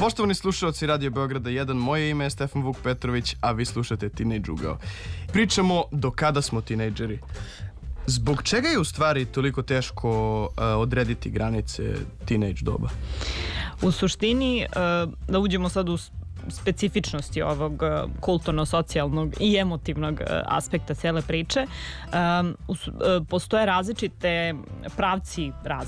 Poštovani slušalci Radio Beograda 1, moje ime je Stefan Vuk Petrović, a vi slušate Teenage Ugao. Pričamo do kada smo tinejdžeri. Zbog čega je u stvari toliko teško odrediti granice teenage doba? U suštini, da uđemo sad u specifičnosti ovog kulturno-socijalnog i emotivnog aspekta cele priče, postoje različite pravci razvoja